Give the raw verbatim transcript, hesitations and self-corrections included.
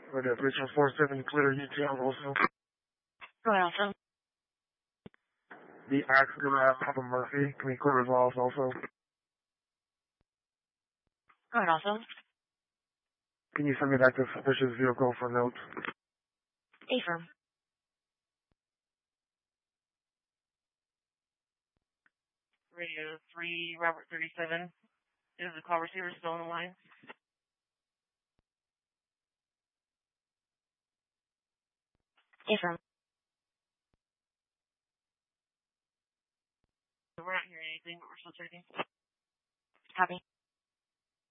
Radio three four seven, clear U T L also. Go ahead, also. The accident at Papa Murphy, can we clear resolve also? Go ahead, also. Can you send me back the suspicious vehicle for note? Affirm. Radio three, Robert thirty-seven. Is the call receiver still on the line? Affirm. We're not hearing anything, but we're still checking. Copy.